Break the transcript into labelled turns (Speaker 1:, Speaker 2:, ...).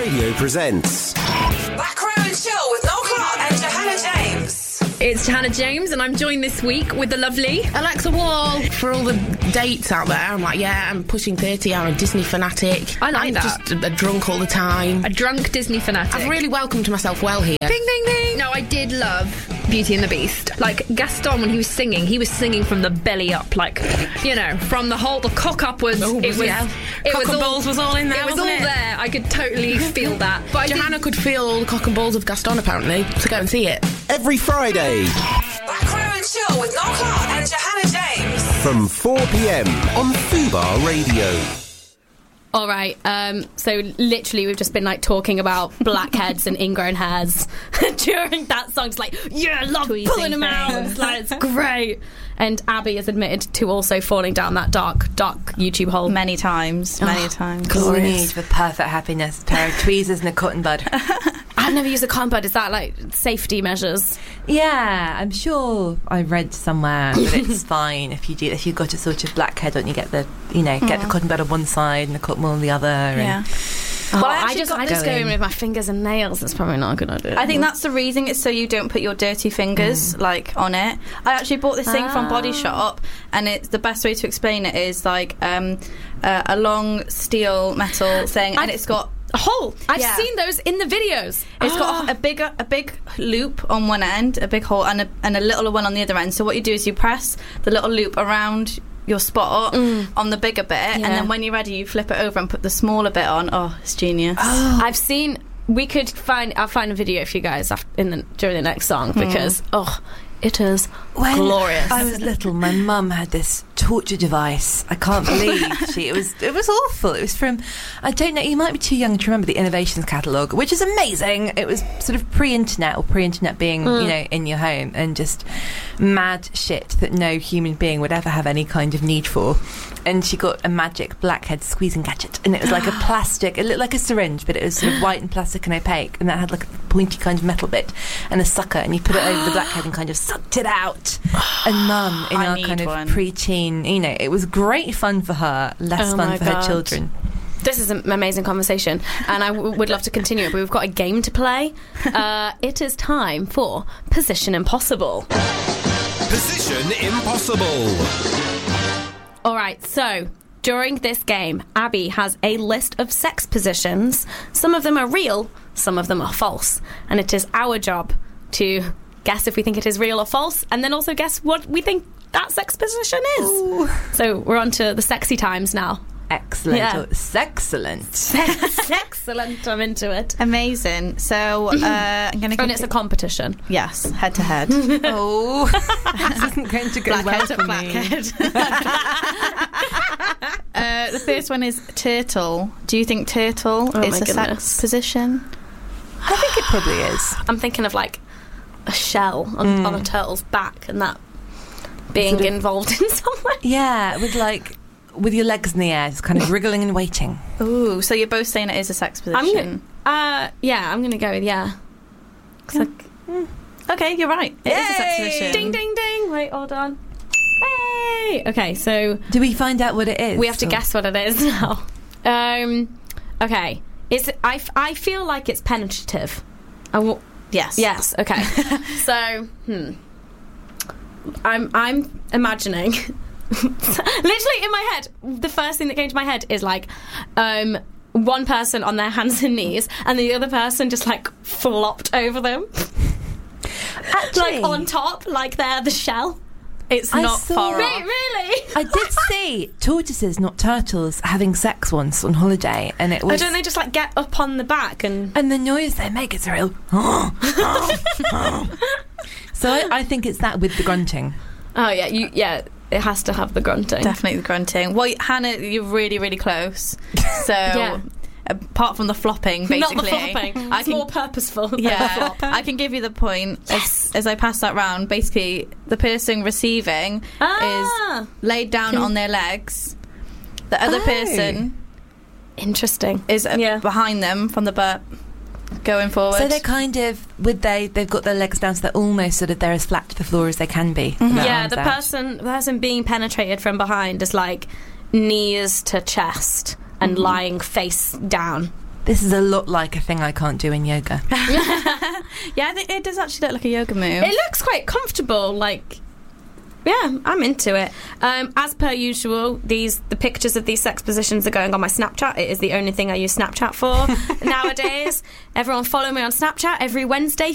Speaker 1: Radio presents
Speaker 2: Back Row and Chill with Noel Clark and Johanna James.
Speaker 3: It's Johanna James, and I'm joined this week with the lovely
Speaker 4: Alexa Wall. For all the dates out there, I'm like, yeah, I'm pushing 30, I'm a Disney fanatic.
Speaker 3: I like
Speaker 4: I'm
Speaker 3: that.
Speaker 4: just a drunk all the time.
Speaker 3: a drunk Disney fanatic.
Speaker 4: I've really welcomed myself well here.
Speaker 3: Ding, ding, ding. No, I did love Beauty and the Beast. Like, Gaston, when he was singing from the belly up, like, you know, from the cock up was...
Speaker 4: Oh,
Speaker 3: it was,
Speaker 4: yeah.
Speaker 3: it
Speaker 4: Cock
Speaker 3: was
Speaker 4: and
Speaker 3: all,
Speaker 4: balls was all in there,
Speaker 3: It was
Speaker 4: wasn't
Speaker 3: all
Speaker 4: it?
Speaker 3: there. I could totally feel that. But I
Speaker 4: Johanna could feel all the cock and balls of Gaston, apparently, so go and see it.
Speaker 1: every Friday
Speaker 2: Back Row and Chill with Noel Clark and Johanna James.
Speaker 1: from 4 p.m. on Fubar Radio.
Speaker 5: All right, so literally we've just been like talking about blackheads and ingrown hairs during that song. It's like, yeah, I love pulling them out. It's like, it's great. And Abby has admitted to also falling down that dark YouTube hole.
Speaker 6: Many times.
Speaker 5: All
Speaker 6: We need for perfect happiness a pair of tweezers and a cotton bud.
Speaker 5: I've never used a cotton bud. Is that like safety measures?
Speaker 6: Yeah, I'm sure I read somewhere that it's fine if you've got a sort of blackhead, don't you get the cotton bud on one side and the cotton wool on the other.
Speaker 7: Yeah.
Speaker 5: Oh,
Speaker 6: Well, I
Speaker 5: I
Speaker 6: actually
Speaker 5: just
Speaker 6: got
Speaker 5: go
Speaker 6: going.
Speaker 5: in with my fingers and nails. That's probably not a good idea.
Speaker 7: I think that's the reason. It's so you don't put your dirty fingers like on it. I actually bought this thing from Body Shop, and it's the best way to explain it is like a long steel metal thing, and it's got
Speaker 5: a hole. I've
Speaker 7: Yeah.
Speaker 5: seen those in the videos.
Speaker 7: It's got a big loop on one end, a big hole, and a little one on the other end. So what you do is you press the little loop around your spot on the bigger bit, and then when you're ready, you flip it over and put the smaller bit on. Oh, it's genius.
Speaker 5: I've seen. I'll find a video for you guys during the next song because it is glorious.
Speaker 6: I was little, my mum had this torture device. I can't believe it was awful. It was from, I don't know, you might be too young to remember the Innovations catalogue, which is amazing. It was sort of pre-internet being, in your home, and just mad shit that no human being would ever have any kind of need for. And she got a magic blackhead squeezing gadget, and it was like a plastic, it looked like a syringe, but it was sort of white and plastic and opaque, and that had like a pointy kind of metal bit and a sucker, and you put it over the blackhead and kind of sucked it out. And Mum, in our kind of pre-teen, it was great fun for her, less fun for her children.
Speaker 5: This is an amazing conversation, and I would love to continue it, but we've got a game to play. It is time for Position Impossible.
Speaker 1: Position Impossible.
Speaker 5: All right, so during this game, Abby has a list of sex positions. Some of them are real, some of them are false, and it is our job to guess if we think it is real or false, and then also guess what we think that sex position is. Ooh. So we're on to the sexy times now.
Speaker 6: Excellent.
Speaker 5: Yeah.
Speaker 6: Sexcellent.
Speaker 5: Excellent. I'm into it.
Speaker 7: Amazing. So I'm going to...
Speaker 5: And it's a competition.
Speaker 7: Yes, head to head.
Speaker 6: Oh, this isn't going to go well for me.
Speaker 7: The first one is turtle. Do you think turtle is a sex position?
Speaker 6: I think it probably is.
Speaker 5: I'm thinking of like a shell on a turtle's back, and that being sort of involved in some way.
Speaker 6: Yeah, with your legs in the air, just kind of wriggling and waiting.
Speaker 7: Ooh, so you're both saying it is a sex position?
Speaker 5: I'm going to go with yeah.
Speaker 7: Okay, you're right. It is a sex position.
Speaker 5: Ding, ding, ding. Wait, hold on. Hey! Okay, so...
Speaker 6: Do we find out what it is?
Speaker 5: We have to guess what it is now. Okay. I feel like it's penetrative.
Speaker 7: Yes.
Speaker 5: Yes, okay. So, I'm imagining... Literally in my head, the first thing that came to my head is like one person on their hands and knees and the other person just like flopped over them.
Speaker 6: Actually,
Speaker 5: like on top, like they're the shell.
Speaker 7: It's not far off.
Speaker 5: Really?
Speaker 6: I did see tortoises, not turtles, having sex once on holiday, and it was...
Speaker 5: don't they just like get up on the back and
Speaker 6: the noise they make is a real... So I think it's that with the grunting.
Speaker 5: Oh yeah, it has to have the grunting.
Speaker 7: Definitely the grunting. Well, Hannah, you're really, really close. So,
Speaker 5: Yeah.
Speaker 7: apart from the flopping, basically.
Speaker 5: Not the flopping. It's more purposeful.
Speaker 7: Yeah, I can give you the point as I pass that round. Basically, the person receiving is laid down on their legs. The other person
Speaker 5: Interesting.
Speaker 7: is behind them from the butt, going forward.
Speaker 6: So they're kind of they've got their legs down, so they're almost sort of they're as flat to the floor as they can be.
Speaker 5: Yeah, the person being penetrated from behind is like knees to chest and lying face down.
Speaker 6: This is a lot like a thing I can't do in yoga.
Speaker 7: Yeah, I think it does actually look like a yoga move.
Speaker 5: It looks quite comfortable, like... Yeah, I'm into it. As per usual, the pictures of these sex positions are going on my Snapchat. It is the only thing I use Snapchat for nowadays. Everyone follow me on Snapchat every Wednesday,